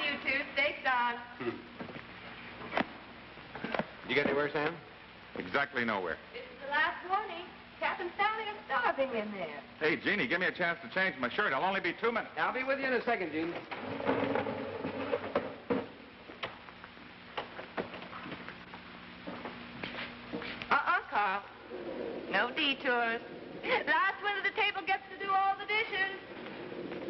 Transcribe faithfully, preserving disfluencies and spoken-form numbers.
you two. Steak's on. Hmm. You get anywhere, Sam? Exactly nowhere. This is the last warning. Captain Stanley is starving in there. Hey, Jeannie, give me a chance to change my shirt. I'll only be two minutes. I'll be with you in a second, Gene. Uh-uh, Carl. No detours. Last one to the table.